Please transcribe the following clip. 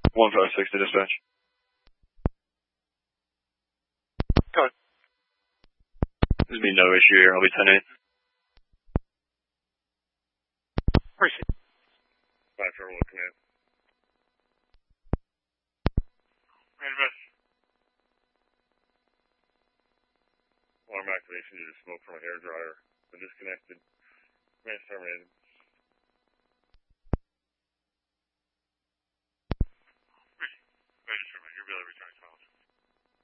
156 to dispatch. Go ahead. There's been no issue here. I'll be 10-8. Appreciate it. 5 for one command. Manifest. Alarm activation due to smoke from a hair dryer. Been disconnected. Command's terminated.